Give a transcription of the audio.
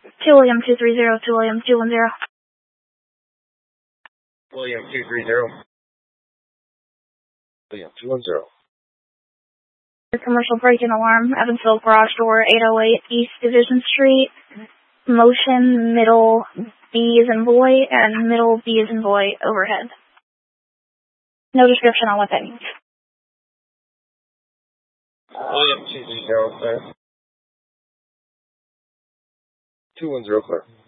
2 William 230, 2 William 210. William 230. William 210. Commercial break-in alarm, Evansville garage door, 808 East Division Street. Motion, middle B as in boy, and middle B as in boy overhead. No description on what that means. William 230, clear. 210, clear.